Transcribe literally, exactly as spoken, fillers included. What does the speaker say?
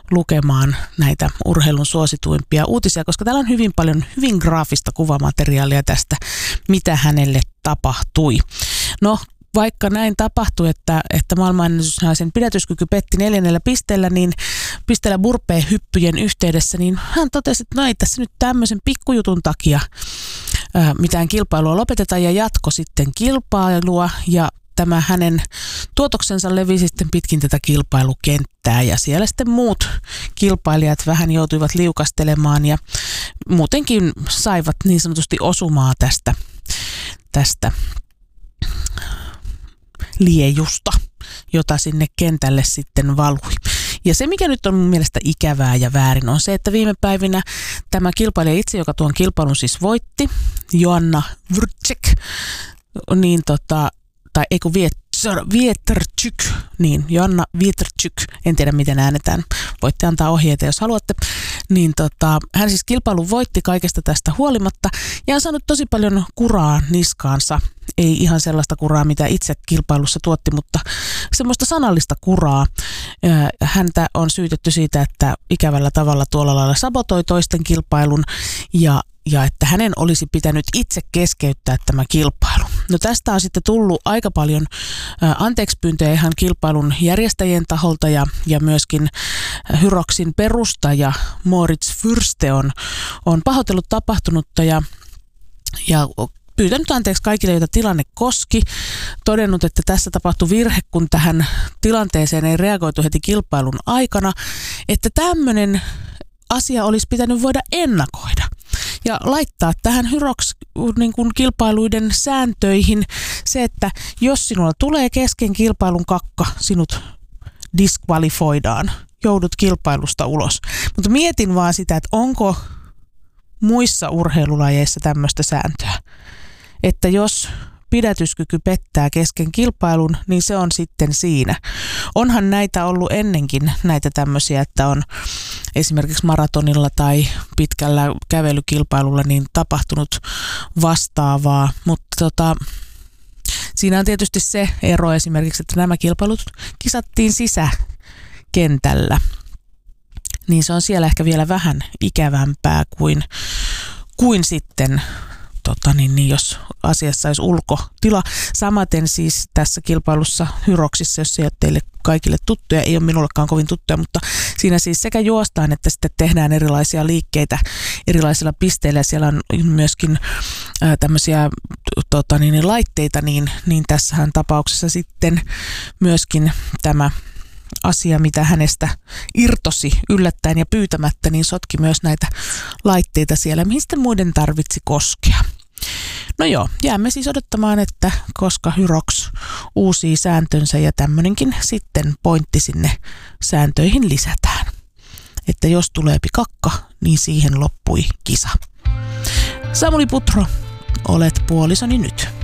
lukemaan näitä urheilun suosituimpia uutisia, koska täällä on hyvin paljon hyvin graafista kuvamateriaalia tästä, mitä hänelle tapahtui. No, vaikka näin tapahtui, että, että maailmanennätysnaisen pidätyskyky petti neljännellä pisteellä, niin pisteellä burpee-hyppyjen yhteydessä, niin hän totesi, että no ei tässä nyt tämmöisen pikkujutun takia ää, mitään kilpailua lopeteta ja jatko sitten kilpailua ja tämä hänen tuotoksensa levisi sitten pitkin tätä kilpailukenttää ja siellä sitten muut kilpailijat vähän joutuivat liukastelemaan ja muutenkin saivat niin sanotusti osumaa tästä, tästä liejusta, jota sinne kentälle sitten valui. Ja se, mikä nyt on mun mielestä ikävää ja väärin, on se, että viime päivinä tämä kilpailija itse, joka tuon kilpailun siis voitti, Joanna Wiertczyk, niin tota, tai eikö Wiertczyk, niin Joanna Wiertczyk, en tiedä miten äänetään, voitte antaa ohjeita jos haluatte, niin tota, hän siis kilpailun voitti kaikesta tästä huolimatta ja on saanut tosi paljon kuraa niskaansa. Ei ihan sellaista kuraa, mitä itse kilpailussa tuotti, mutta semmoista sanallista kuraa. Häntä on syytetty siitä, että ikävällä tavalla tuolla lailla sabotoi toisten kilpailun ja, ja että hänen olisi pitänyt itse keskeyttää tämä kilpailu. No tästä on sitten tullut aika paljon anteeksipyyntöjä ihan kilpailun järjestäjien taholta ja, ja myöskin Hyroksin perustaja Moritz Fürste on, on pahoitellut tapahtunutta ja, ja pyytänyt anteeksi kaikille, joita tilanne koski, todennut, että tässä tapahtui virhe, kun tähän tilanteeseen ei reagoitu heti kilpailun aikana, että tämmöinen asia olisi pitänyt voida ennakoida ja laittaa tähän Hyrox niin kuin kilpailuiden sääntöihin se, että jos sinulla tulee kesken kilpailun kakka, sinut diskvalifoidaan, joudut kilpailusta ulos. Mutta mietin vaan sitä, että onko muissa urheilulajeissa tämmöistä sääntöä, että jos pidätyskyky pettää kesken kilpailun, niin se on sitten siinä. Onhan näitä ollut ennenkin, näitä tämmöisiä, että on esimerkiksi maratonilla tai pitkällä kävelykilpailulla niin tapahtunut vastaavaa, mutta tota, siinä on tietysti se ero esimerkiksi, että nämä kilpailut kisattiin sisäkentällä, niin se on siellä ehkä vielä vähän ikävämpää kuin, kuin sitten Tota, niin, niin jos asiassa olisi ulkotila. Samaten siis tässä kilpailussa Hyroksissa, jos se ei ole teille kaikille tuttuja, ei ole minullekaan kovin tuttuja, mutta siinä siis sekä juostaan että sitten tehdään erilaisia liikkeitä erilaisilla pisteillä ja siellä on myöskin ää, tämmöisiä tota, niin, laitteita, niin, niin tässähän tapauksessa sitten myöskin tämä asia, mitä hänestä irtosi yllättäen ja pyytämättä, niin sotki myös näitä laitteita siellä, mihin sitten muiden tarvitsi koskea. No joo, jäämme siis odottamaan, että koska Hyrox uusii sääntönsä ja tämmöinenkin sitten pointti sinne sääntöihin lisätään. Että jos tulee pikakka, niin siihen loppui kisa. Samuli Putro, olet puolisoni nyt.